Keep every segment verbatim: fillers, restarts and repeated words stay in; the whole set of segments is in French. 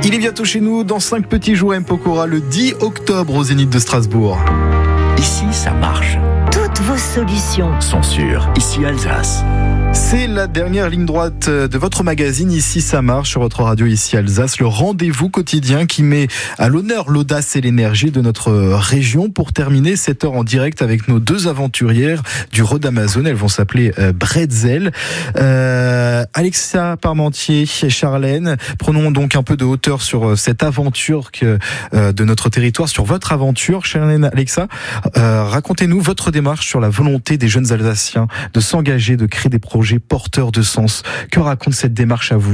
Il est bientôt chez nous dans cinq petits jours M. Pokora le dix octobre au Zénith de Strasbourg. Ici, ça marche. Toutes vos solutions Sont sûres. Ici, Alsace. C'est la dernière ligne droite de votre magazine Ici ça marche sur votre radio Ici Alsace, le rendez-vous quotidien qui met à l'honneur l'audace et l'énergie de notre région. Pour terminer cette heure en direct avec nos deux aventurières du Rhode Amazon, elles vont s'appeler euh, Bretzel. Euh, Alexa Parmentier et Charlène, prenons donc un peu de hauteur sur cette aventure que, euh, de notre territoire, sur votre aventure. Charlène, Alexa, euh, racontez-nous votre démarche sur la volonté des jeunes Alsaciens de s'engager, de créer des projets porteur de sens. Que raconte cette démarche à vous ?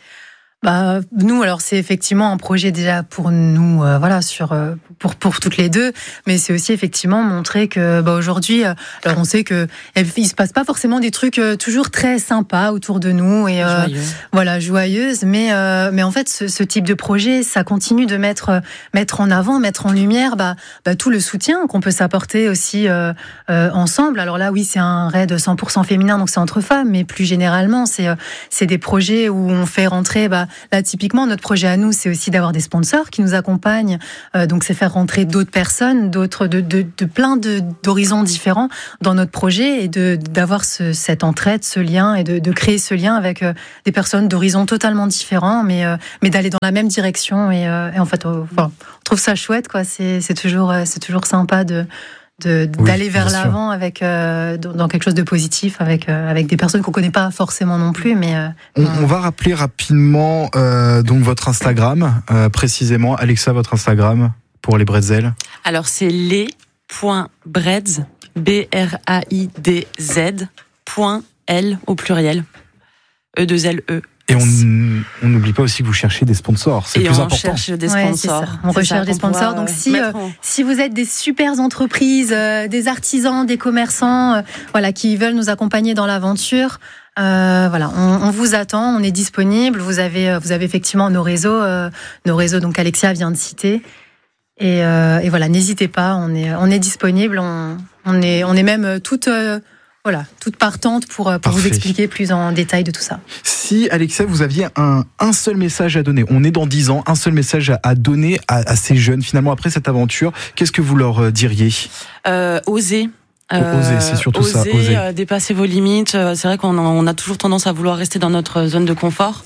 Bah nous alors c'est effectivement un projet déjà pour nous euh, voilà sur euh, pour pour toutes les deux, mais c'est aussi effectivement montrer que bah aujourd'hui euh, alors on sait que il se passe pas forcément des trucs euh, toujours très sympas autour de nous et euh, Joyeuse. voilà joyeuses, mais euh, mais en fait ce, ce type de projet ça continue de mettre euh, mettre en avant, mettre en lumière bah, bah tout le soutien qu'on peut s'apporter aussi euh, euh, ensemble. Alors là oui c'est un raid cent pour cent féminin donc c'est entre femmes, mais plus généralement c'est euh, c'est des projets où on fait rentrer bah là, typiquement, notre projet à nous, c'est aussi d'avoir des sponsors qui nous accompagnent. Euh, donc, c'est faire rentrer d'autres personnes, d'autres, de, de, de plein de, d'horizons différents dans notre projet et de, d'avoir ce, cette entraide, ce lien et de, de créer ce lien avec euh, des personnes d'horizons totalement différents, mais, euh, mais d'aller dans la même direction. Et, euh, et en fait, euh, voilà, on trouve ça chouette, quoi. C'est, c'est toujours, euh, c'est toujours sympa de. De, d'aller oui, vers bien l'avant sûr. avec euh, dans quelque chose de positif avec euh, avec des personnes qu'on connaît pas forcément non plus, mais euh, on, on va rappeler rapidement euh, donc votre Instagram euh, précisément. Alexa, votre Instagram pour les Bretzel. Alors c'est les.breds, B R A I D Z, point L au pluriel, E deux L E. Et on on n'oublie pas aussi que vous cherchez des sponsors, c'est et le plus on important. cherche des Ouais, sponsors. c'est ça. On C'est recherche ça des qu'on sponsors. doit, Donc euh, si euh, mettre en- si vous êtes des super entreprises, euh, des artisans, des commerçants, euh, voilà, qui veulent nous accompagner dans l'aventure, euh, voilà, on, on vous attend, on est disponible. Vous avez euh, vous avez effectivement nos réseaux, euh, nos réseaux. Donc Alexia vient de citer. Et, euh, et voilà, n'hésitez pas, on est on est disponible. On, on est on est même toute euh, voilà toute partante pour pour Parfait. vous expliquer plus en détail de tout ça. Si, Alexia, vous aviez un, un seul message à donner, on est dans dix ans, un seul message à, à donner à, à ces jeunes, finalement, après cette aventure, qu'est-ce que vous leur euh, diriez ? Euh, oser. Oser, c'est surtout oser, ça, oser. euh, dépasser vos limites. Euh, C'est vrai qu'on a, on a toujours tendance à vouloir rester dans notre zone de confort.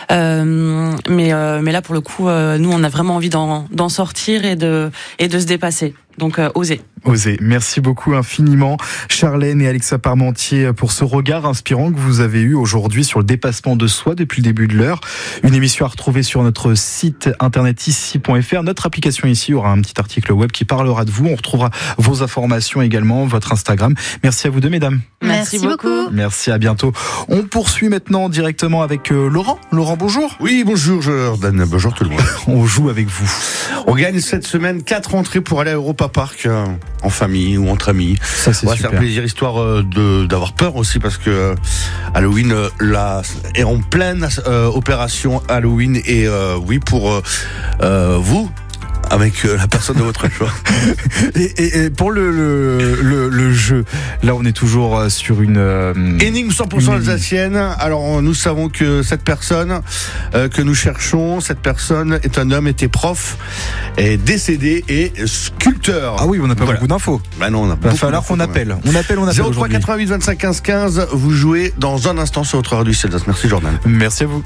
Euh, mais, euh, mais là, pour le coup, euh, nous, on a vraiment envie d'en, d'en sortir et de, et de se dépasser. Donc, euh, oser. Oser. Merci beaucoup infiniment, Charlène et Alexa Parmentier, pour ce regard inspirant que vous avez eu aujourd'hui sur le dépassement de soi depuis le début de l'heure. Une émission à retrouver sur notre site internet ici point f r. Notre application ici aura un petit article web qui parlera de vous. On retrouvera vos informations également, votre Instagram. Merci à vous deux, mesdames. Merci beaucoup. Merci, à bientôt. On poursuit maintenant directement avec euh, Laurent. Laurent, bonjour. Oui, bonjour Jordan, bonjour tout le monde. On joue avec vous. On gagne cette semaine quatre entrées pour aller à Europa Park euh, en famille ou entre amis. Ça, c'est On va super. faire plaisir, histoire euh, de, d'avoir peur aussi, parce que euh, Halloween euh, là, est en pleine euh, opération Halloween. Et euh, oui, pour euh, euh, vous, avec euh, la personne de votre choix. Et, et, et pour le, le, le, le jeu, là on est toujours euh, sur une... Euh, Énigme cent pour cent Une énigme. alsacienne. Alors nous savons que cette personne euh, que nous cherchons, cette personne est un homme, était prof, est décédé et sculpteur. Ah oui, on n'a pas Voilà. beaucoup d'infos. Bah non, on a Va beaucoup falloir d'infos qu'on quand même. appelle. On appelle, on appelle zéro trois aujourd'hui. quatre-vingt-huit vingt-cinq quinze quinze, vous jouez dans un instant sur votre radio Alsace. Merci Jordan. Merci à vous.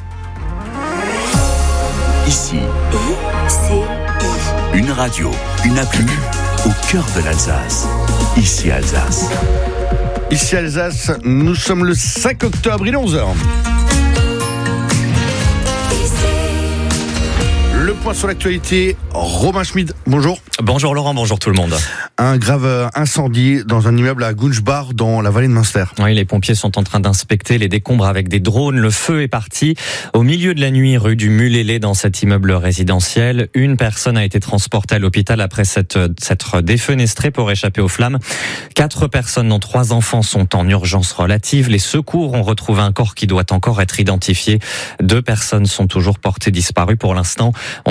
Ici, c'est une radio, une appli au cœur de l'Alsace. Ici Alsace. Ici Alsace, nous sommes le cinq octobre, il est onze heures. Le point sur l'actualité, Romain Schmid, bonjour. Bonjour Laurent, bonjour tout le monde. Un grave incendie dans un immeuble à Gunschbach dans la vallée de Münster. Oui, les pompiers sont en train d'inspecter les décombres avec des drones. Le feu est parti au milieu de la nuit rue du Mulélé dans cet immeuble résidentiel. Une personne a été transportée à l'hôpital après cette, s'être défenestrée pour échapper aux flammes. Quatre personnes dont trois enfants sont en urgence relative. Les secours ont retrouvé un corps qui doit encore être identifié. Deux personnes sont toujours portées disparues pour l'instant. On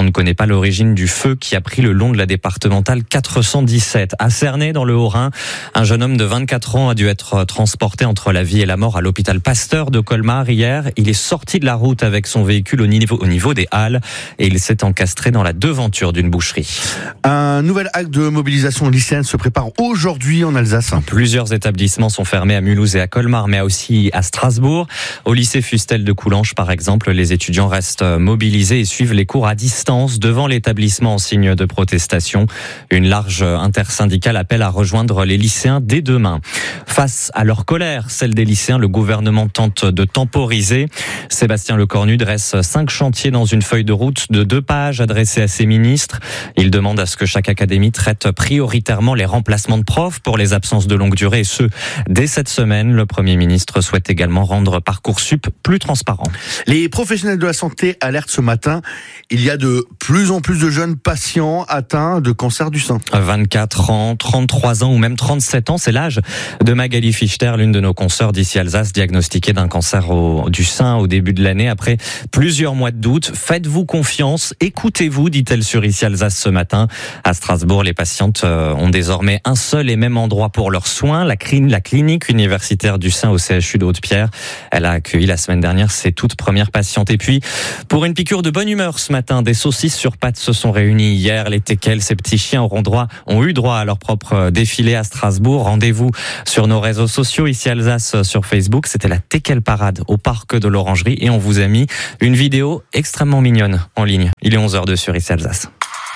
On ne connaît pas l'origine du feu qui a pris le long de la départementale quatre cent dix-sept. À Cernay, dans le Haut-Rhin, un jeune homme de vingt-quatre ans a dû être transporté entre la vie et la mort à l'hôpital Pasteur de Colmar hier. Il est sorti de la route avec son véhicule au niveau, au niveau des Halles et il s'est encastré dans la devanture d'une boucherie. Un nouvel acte de mobilisation lycéenne se prépare aujourd'hui en Alsace. Plusieurs établissements sont fermés à Mulhouse et à Colmar, mais aussi à Strasbourg. Au lycée Fustel de Coulanges, par exemple, les étudiants restent mobilisés et suivent les cours à distance devant l'établissement en signe de protestation. Une large intersyndicale appelle à rejoindre les lycéens dès demain. Face à leur colère, celle des lycéens, le gouvernement tente de temporiser. Sébastien Lecornu dresse cinq chantiers dans une feuille de route de deux pages adressée à ses ministres. Il demande à ce que chaque académie traite prioritairement les remplacements de profs pour les absences de longue durée et ce, dès cette semaine. Le Premier ministre souhaite également rendre Parcoursup plus transparent. Les professionnels de la santé alertent ce matin. Il y a de plus en plus de jeunes patients atteints de cancer du sein. vingt-quatre ans, trente-trois ans ou même trente-sept ans, c'est l'âge de Magali Fichter, l'une de nos consoeurs d'ici Alsace, diagnostiquée d'un cancer au, du sein au début de l'année après plusieurs mois de doute. Faites-vous confiance, écoutez-vous, dit-elle sur ici Alsace ce matin. À Strasbourg, les patientes ont désormais un seul et même endroit pour leurs soins, la, cli- la clinique universitaire du sein au C H U de Haute-Pierre. Elle a accueilli la semaine dernière ses toutes premières patientes. Et puis, pour une piqûre de bonne humeur ce matin, des saucisses sur pattes se sont réunies hier. Les teckels, ces petits chiens auront droit, ont eu droit à leur propre défilé à Strasbourg. Rendez-vous sur nos réseaux sociaux, ici Alsace sur Facebook. C'était la Teckel Parade au parc de l'Orangerie et on vous a mis une vidéo extrêmement mignonne en ligne. Il est onze heures deux sur ici Alsace.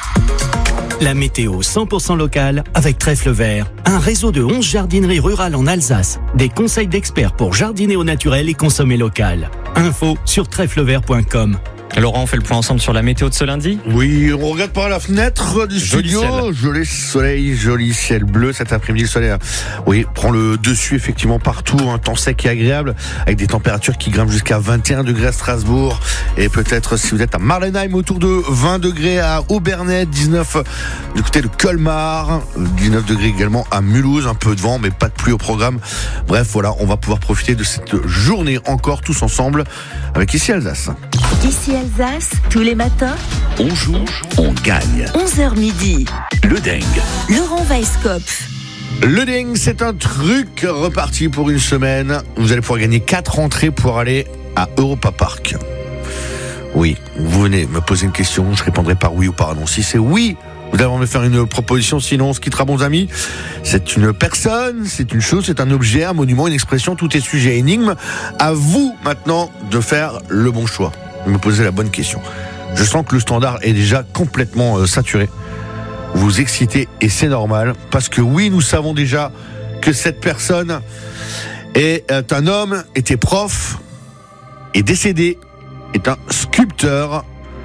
La météo cent pour cent locale avec Trèfle Vert, un réseau de onze jardineries rurales en Alsace. Des conseils d'experts pour jardiner au naturel et consommer local. Info sur trèfle vert point com. Laurent, on fait le point ensemble sur la météo de ce lundi ? Oui, on regarde par la fenêtre du Joli studio. ciel. Joli soleil, joli ciel bleu cet après-midi. Le soleil, oui, prend le dessus effectivement partout. Un temps sec et agréable avec des températures qui grimpent jusqu'à vingt et un degrés à Strasbourg. Et peut-être si vous êtes à Marlenheim autour de vingt degrés, à Obernai, dix-neuf du côté de Colmar, dix-neuf degrés également à Mulhouse. Un peu de vent, mais pas de pluie au programme. Bref, voilà, on va pouvoir profiter de cette journée encore tous ensemble avec ici Alsace. Ici Alsace, tous les matins, On joue, on gagne. onze heures midi. Le dingue. Laurent Weisskopf. Le ding, c'est un truc reparti pour une semaine. Vous allez pouvoir gagner quatre entrées pour aller à Europa Park. Oui, vous venez me poser une question, je répondrai par oui ou par non. Si c'est oui, vous allez me faire une proposition, sinon on se quittera, bons amis. C'est une personne, c'est une chose, c'est un objet, un monument, une expression, tout est sujet à énigme. À vous maintenant de faire le bon choix, de me poser la bonne question. Je sens que le standard est déjà complètement euh, saturé. Vous vous excitez et c'est normal, parce que oui, nous savons déjà que cette personne est un homme, était prof, est décédé, est un sculpteur.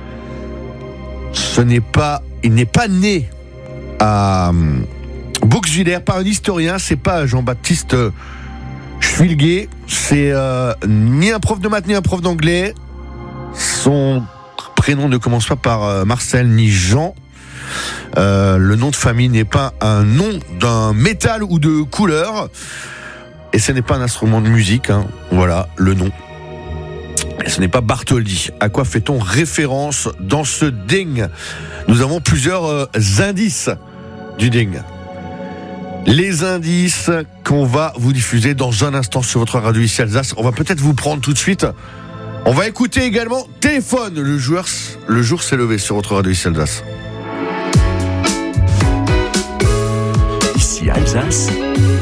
Ce n'est pas, il n'est pas né à Bouxwiller, pas un historien, c'est pas Jean-Baptiste Schwilguet, c'est euh, ni un prof de maths ni un prof d'anglais. Son prénom ne commence pas par euh, Marcel ni Jean. Euh, le nom de famille n'est pas un nom d'un métal ou de couleur. Et ce n'est pas un instrument de musique, hein. Voilà le nom. Et ce n'est pas Bartholdi. À quoi fait-on référence dans ce ding ? Nous avons plusieurs euh, indices du ding. Les indices qu'on va vous diffuser dans un instant sur votre radio ici Alsace. On va peut-être vous prendre tout de suite. On va écouter également Téléphone. Le, joueur, le jour s'est levé sur votre radio ici Alsace. Ici Alsace,